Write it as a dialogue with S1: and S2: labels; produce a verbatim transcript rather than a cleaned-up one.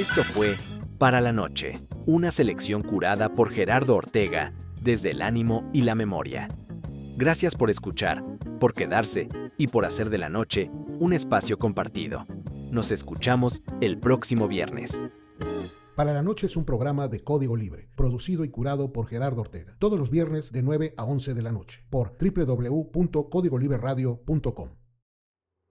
S1: Esto fue Para la Noche, una selección curada por Gerardo Ortega desde el ánimo y la memoria. Gracias por escuchar, por quedarse y por hacer de la noche un espacio compartido. Nos escuchamos el próximo viernes.
S2: Para la Noche es un programa de Código Libre, producido y curado por Gerardo Ortega, todos los viernes de nueve a once de la noche, por doble u doble u doble u punto código libre radio punto com.